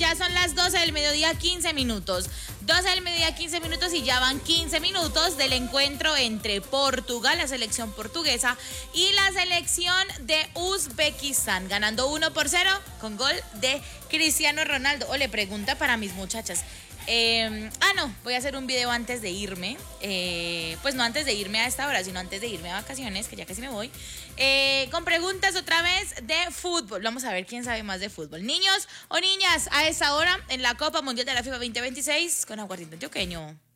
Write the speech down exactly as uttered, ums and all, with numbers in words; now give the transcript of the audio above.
ya son las doce del mediodía, quince minutos. doce del mediodía, quince minutos y ya van quince minutos del encuentro entre Portugal, la selección portuguesa, y la selección de Uzbekistán, ganando uno por cero con gol de Cristiano Ronaldo. O le pregunta para mis muchachas. Eh, ah, no, voy a hacer un video antes de irme, eh, pues no antes de irme a esta hora, sino antes de irme a vacaciones, que ya casi me voy, eh, con preguntas otra vez de fútbol. Vamos a ver quién sabe más de fútbol. Niños o niñas, a esta hora en la Copa Mundial de la FIFA veinte veintiséis con Aguardiente Antioqueño.